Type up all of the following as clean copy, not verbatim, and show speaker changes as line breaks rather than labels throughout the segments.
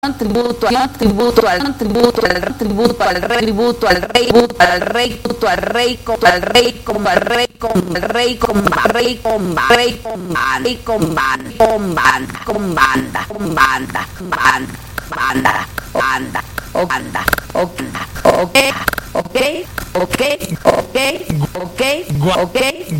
tributo al tributo al tributo al tributo al rey, tributo al rey, tributo al rey, tributo al rey, como al rey, como al rey, como al rey, como al rey, como al rey, como al rey, como banda, con banda, con banda, con banda, banda, banda, banda, banda, banda, ok, ok, ok, ok, ok, ok,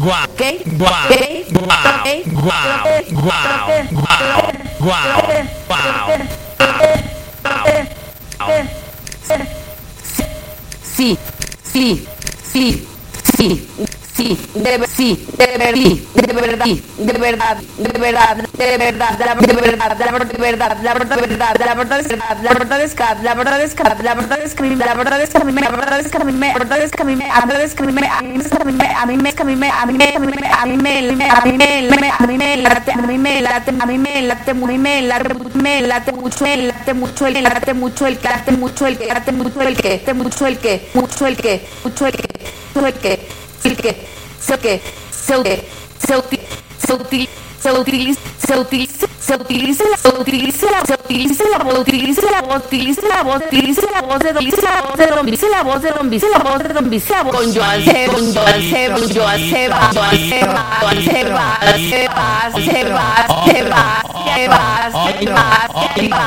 sí, sí, sí, sí, sí, de verdad, sí, de verdad, de verdad, de verdad, de verdad, de verdad, de verdad, de verdad, la verdad, la verdad es verdad, la verdad es cat, la verdad es cat, la verdad es crime, la verdad es camime, la verdad es camime, la verdad es camime, la verdad es camime, a mí me camime, a mí me camime, a mí me camime, a mí me late, a mí me late, a mí me late, me late mucho el late mucho el late mucho el late mucho el late mucho el que late mucho el que mucho el que mucho el que mucho el que el que se que se utiliza la voz, utiliza la voz de Don Vice, la voz de Don Vice, la voz de Don Vice, la voz de Don Vice, con Joan Seba, con Joan Seba, con Joan Seba, Joan Seba, Joan Seba, Seba, Seba, Seba, Seba,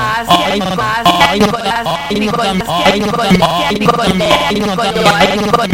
Seba, Nicolás, Nicolás, Nicolás, Nicolás, Nicolás, Nicolás,